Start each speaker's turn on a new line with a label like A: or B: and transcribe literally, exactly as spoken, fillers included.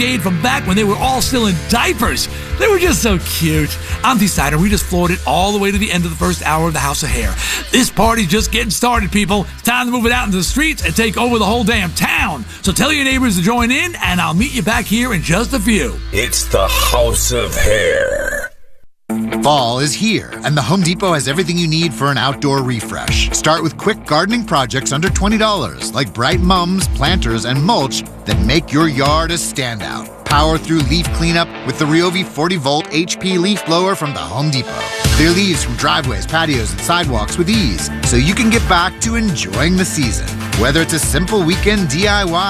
A: from back when they were all still in diapers. They were just so cute. I'm Decider. We just floored it all the way to the end of the first hour of the House of Hair. This party's just getting started, people. It's time to move it out into the streets and take over the whole damn town. So tell your neighbors to join in, and I'll meet you back here in just a few.
B: It's the House of Hair.
C: Fall is here, and the Home Depot has everything you need for an outdoor refresh. Start with quick gardening projects under twenty dollars, like bright mums, planters, and mulch that make your yard a standout. Power through leaf cleanup with the Ryobi forty volt H P leaf blower from the Home Depot. Clear leaves from driveways, patios, and sidewalks with ease, so you can get back to enjoying the season. Whether it's a simple weekend D I Y